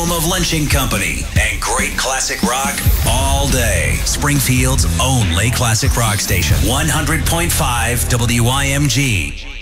home of Lynching Company and great classic rock all day. Springfield's only classic rock station, 100.5 WIMG.